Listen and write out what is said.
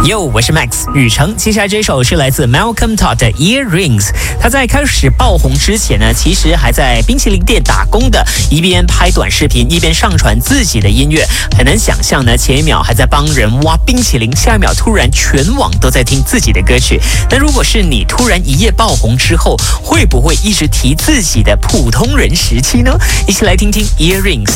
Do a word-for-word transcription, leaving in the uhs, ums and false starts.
Yo， 我是 Max 雨成。接下来这首是来自 Malcolm Todd 的 Earrings。他在开始爆红之前呢，其实还在冰淇淋店打工的，一边拍短视频，一边上传自己的音乐。很难想象呢，前一秒还在帮人挖冰淇淋，下一秒突然全网都在听自己的歌曲。那如果是你突然一夜爆红之后，会不会一直提自己的普通人时期呢？一起来听听 Earrings。